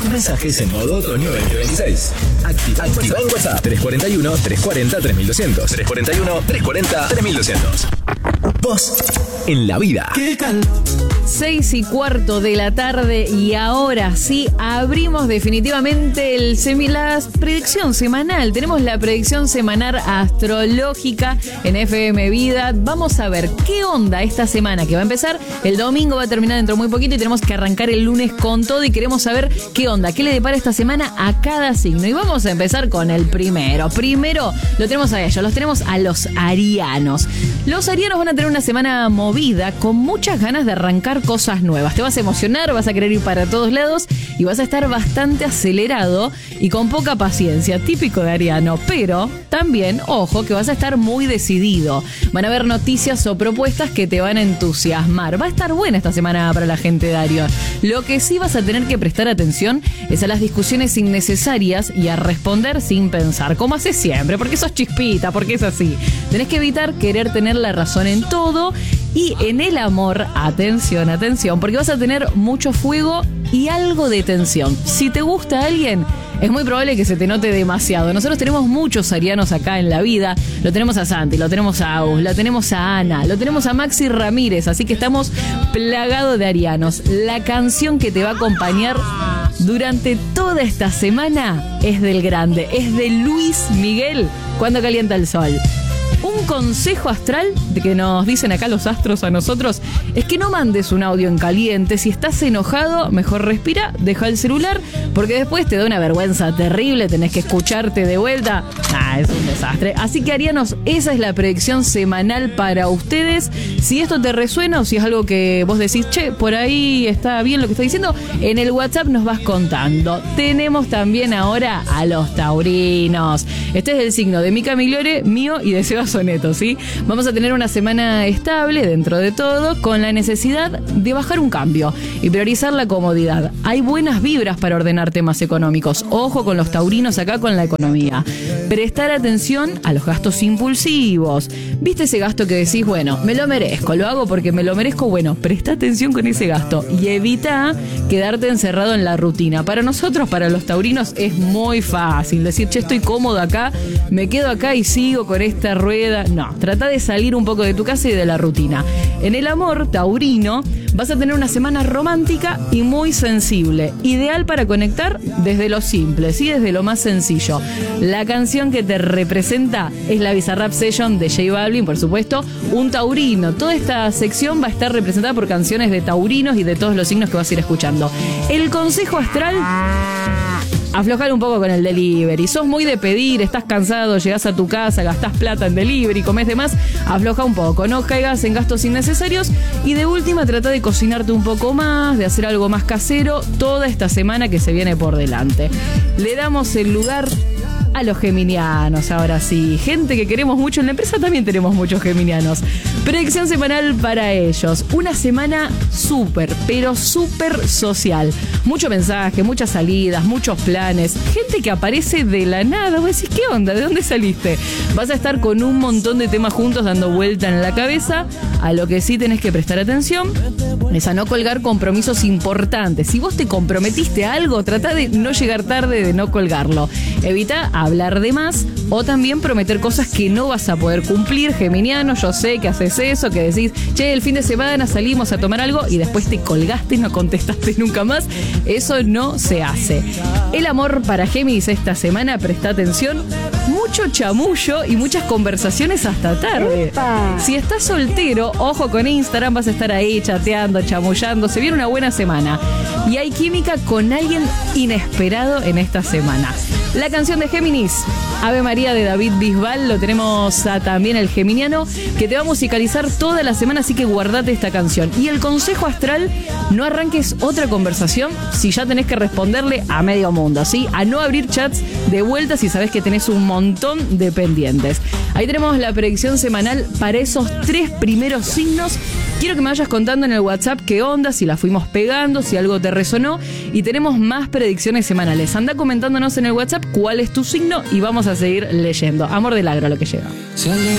Mensajes en modo otoño 2026. Activa en WhatsApp 341-340-3200. 341-340-3200. Vos en la vida. 6:15 de la tarde y ahora sí abrimos definitivamente la predicción semanal. Tenemos la predicción semanal astrológica en FM Vida. Vamos a ver qué onda esta semana que va a empezar. El domingo va a terminar dentro de muy poquito y tenemos que arrancar el lunes con todo y queremos saber qué onda, qué le depara esta semana a cada signo. Y vamos a empezar con el primero. Primero lo tenemos a ellos, los tenemos a los arianos. Los arianos van a tener una semana movida con muchas ganas de arrancar cosas nuevas. Te vas a emocionar, vas a querer ir para todos lados y vas a estar bastante acelerado y con poca paciencia, típico de ariano, pero también, ojo, que vas a estar muy decidido. Van a haber noticias o propuestas que te van a entusiasmar. Va a estar buena esta semana para la gente de Ario. Lo que sí vas a tener que prestar atención es a las discusiones innecesarias y a responder sin pensar, como haces siempre, porque sos chispita, porque es así. Tenés que evitar querer tener la razón en todo. Y en el amor, atención, porque vas a tener mucho fuego y algo de tensión. Si te gusta alguien, es muy probable que se te note demasiado. Nosotros tenemos muchos arianos acá en la vida. Lo tenemos a Santi, lo tenemos a Agus, lo tenemos a Ana, lo tenemos a Maxi Ramírez. Así que estamos plagados de arianos. La canción que te va a acompañar durante toda esta semana es del grande, es de Luis Miguel, Cuando calienta el sol. Un consejo astral de que nos dicen acá los astros a nosotros es que no mandes un audio en caliente. Si estás enojado, mejor respira, deja el celular, porque después te da una vergüenza terrible, tenés que escucharte de vuelta. Es un desastre. Así que, arianos, esa es la predicción semanal para ustedes. Si esto te resuena o si es algo que vos decís, che, por ahí está bien lo que estoy diciendo, en el WhatsApp nos vas contando. Tenemos también ahora a los taurinos. Este es el signo de Mica Migliore, mío y de Seba Soneto, ¿sí? Vamos a tener una semana estable dentro de todo, con la necesidad de bajar un cambio y priorizar la comodidad. Hay buenas vibras para ordenar temas económicos. Ojo con los taurinos acá con la economía. Prestar atención a los gastos impulsivos. ¿Viste ese gasto que decís, bueno, me lo merezco, lo hago porque me lo merezco? Bueno, presta atención con ese gasto y evita quedarte encerrado en la rutina. Para nosotros, para los taurinos, es muy fácil decir, che, estoy cómodo acá, me quedo acá y sigo con esta rueda. No, trata de salir un poco de tu casa y de la rutina. En el amor, taurino, vas a tener una semana romántica y muy sensible. Ideal para conectar desde lo simple, ¿sí? Desde lo más sencillo. La canción que te representa es la Bizarrap Session de J Balvin, por supuesto, un taurino. Toda esta sección va a estar representada por canciones de taurinos y de todos los signos que vas a ir escuchando. El consejo astral: aflojar un poco con el delivery. Sos muy de pedir, estás cansado, llegás a tu casa, gastás plata en delivery, comés de más, afloja un poco, no caigas en gastos innecesarios y de última trata de cocinarte un poco más, de hacer algo más casero toda esta semana que se viene por delante. Le damos el lugar a los geminianos, ahora sí. Gente que queremos mucho en la empresa, también tenemos muchos geminianos. Predicción semanal para ellos. Una semana súper, pero súper social. Mucho mensaje, muchas salidas, muchos planes. Gente que aparece de la nada. Vos decís, ¿qué onda? ¿De dónde saliste? Vas a estar con un montón de temas juntos dando vuelta en la cabeza. A lo que sí tenés que prestar atención es a no colgar compromisos importantes. Si vos te comprometiste a algo, trata de no llegar tarde, de no colgarlo. Evita hablar de más o también prometer cosas que no vas a poder cumplir. Geminiano, yo sé que haces eso, que decís, che, el fin de semana salimos a tomar algo y después te colgaste y no contestaste nunca más. Eso no se hace. El amor para Géminis esta semana, presta atención, mucho chamullo y muchas conversaciones hasta tarde. ¡Epa! Si estás soltero, ojo con Instagram, vas a estar ahí chateando, chamullando. Se viene una buena semana y hay química con alguien inesperado en esta semana. La canción de Géminis, Ave María de David Bisbal, lo tenemos a también el geminiano, que te va a musicalizar toda la semana, así que guardate esta canción. Y el consejo astral, no arranques otra conversación si ya tenés que responderle a medio mundo, ¿sí? A no abrir chats de vuelta si sabés que tenés un montón de pendientes. Ahí tenemos la predicción semanal para esos 3 primeros signos. Quiero que me vayas contando en el WhatsApp qué onda, si la fuimos pegando, si algo te resonó, y tenemos más predicciones semanales. Anda comentándonos en el WhatsApp cuál es tu signo y vamos a seguir leyendo. Amor del agro, lo que llega.